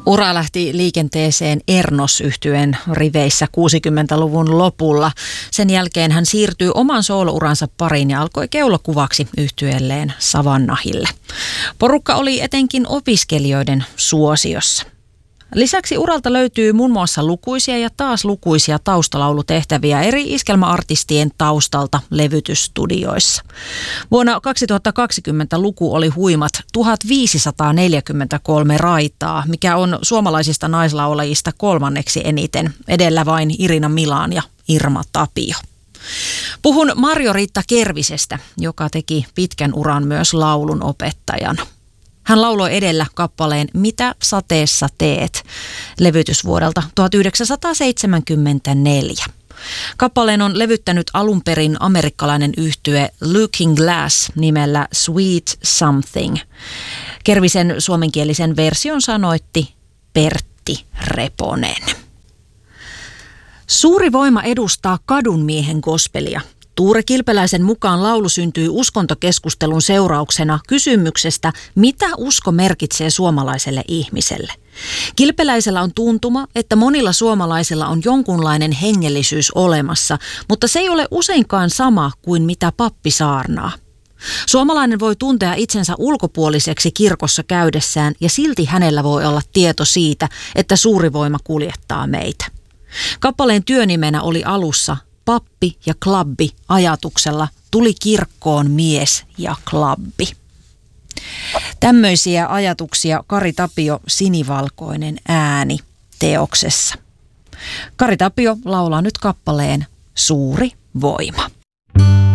Ura lähti liikenteeseen Ernos-yhtyeen riveissä 60-luvun lopulla. Sen jälkeen hän siirtyi oman soolouransa pariin ja alkoi keulakuvaksi yhtyeelleen Savannahille. Porukka oli etenkin opiskelijoiden suosiossa. Lisäksi uralta löytyy muun muassa lukuisia ja taas lukuisia taustalaulutehtäviä eri iskelmäartistien taustalta levytysstudioissa. Vuonna 2020 luku oli huimat 1543 raitaa, mikä on suomalaisista naislaulajista kolmanneksi eniten, edellä vain Irina Milan ja Irma Tapio. Puhun Marjo-Riitta Kervisestä, joka teki pitkän uran myös laulun opettajana. Hän lauloi edellä kappaleen Mitä sateessa teet levytysvuodelta 1974. Kappaleen on levyttänyt alun perin amerikkalainen yhtye Looking Glass nimellä Sweet Something. Kervisen suomenkielisen version sanoitti Pertti Reponen. Suuri voima edustaa kadunmiehen gospelia. Tuure Kilpeläisen mukaan laulu syntyi uskontokeskustelun seurauksena kysymyksestä, mitä usko merkitsee suomalaiselle ihmiselle. Kilpeläisellä on tuntuma, että monilla suomalaisilla on jonkunlainen hengellisyys olemassa, mutta se ei ole useinkaan sama kuin mitä pappi saarnaa. Suomalainen voi tuntea itsensä ulkopuoliseksi kirkossa käydessään ja silti hänellä voi olla tieto siitä, että suuri voima kuljettaa meitä. Kappaleen työnimenä oli alussa Pappi ja klabbi ajatuksella tuli kirkkoon mies ja klabbi. Tämmöisiä ajatuksia Kari Tapio Sinivalkoinen ääni teoksessa. Kari Tapio laulaa nyt kappaleen Suuri voima.